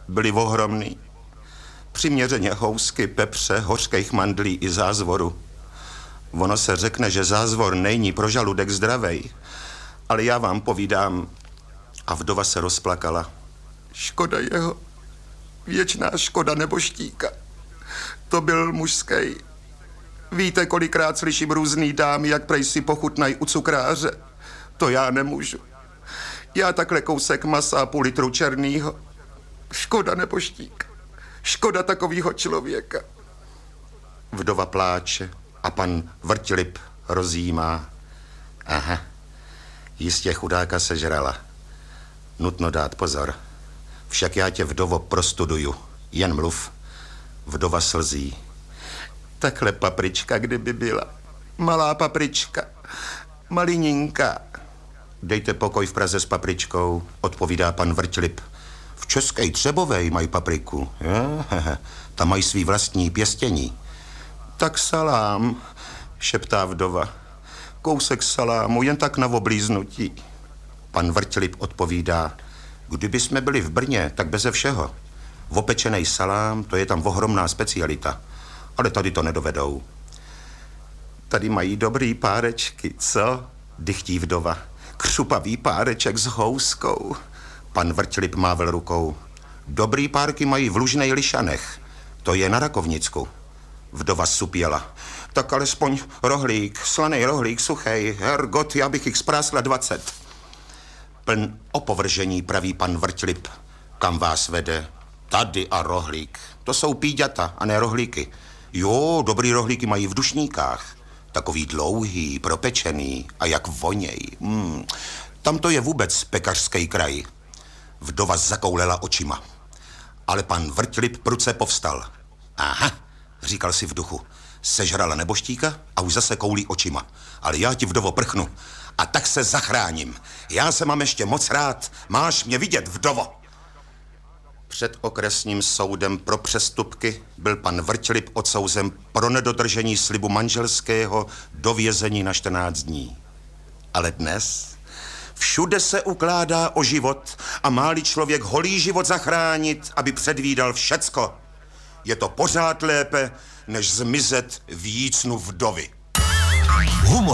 byly ohromný. Přiměřeně housky, pepře, hořkých mandlí i zázvoru. Ono se řekne, že zázvor není pro žaludek zdravej, ale já vám povídám. A vdova se rozplakala. Škoda jeho, věčná škoda neboštíka. To byl mužský. Víte, kolikrát slyším různý dámy, jak prej si pochutnají u cukráře. To já nemůžu. Já takhle kousek masa a půl litru černýho. Škoda neboštíka. Škoda takovýho člověka. Vdova pláče a pan Vrtilip rozjímá. Aha, jistě chudáka sežrala. Nutno dát pozor. Však já tě, vdovo, prostuduju. Jen mluv. Vdova slzí. Takhle paprička, kdyby byla. Malá paprička. Malininká. Dejte pokoj v Praze s papričkou, odpovídá pan Vrtilip. V České Třebovej mají papriku. Tam mají svý vlastní pěstění. Tak salám, šeptá vdova. Kousek salámu, jen tak na oblíznutí. Pan Vrtilip odpovídá. Kdyby jsme byli v Brně, tak beze všeho. Opečenej salám, to je tam ohromná specialita. Ale tady to nedovedou. Tady mají dobrý párečky, co? Dychtí vdova. Křupavý páreček s houskou. Pan Vrtilip mával rukou. Dobrý párky mají v Lužnej Lišanech. To je na Rakovnicku. Vdova supěla. Tak alespoň rohlík, slaný rohlík, suchej. Hergot, já bych jich sprásla 20. Pln opovržení, praví pan Vrtilip. Kam vás vede? Tady a rohlík. To jsou píďata a ne rohlíky. Jo, dobrý rohlíky mají v Dušníkách. Takový dlouhý, propečený a jak voněj. Tam to je vůbec pekařský kraj. Vdova zakoulela očima. Ale pan Vrtilip pruce povstal. Aha, říkal si v duchu. Sežrala neboštíka a už zase koulí očima. Ale já ti, vdovo, prchnu. A tak se zachráním. Já se mám ještě moc rád. Máš mě vidět, vdovo. Před okresním soudem pro přestupky byl pan Vrtilip odsouzen pro nedodržení slibu manželského do vězení na 14 dní. Ale dnes všude se ukládá o život a má-li člověk holý život zachránit, aby předvídal všecko. Je to pořád lépe, než zmizet v jícnu vdovy.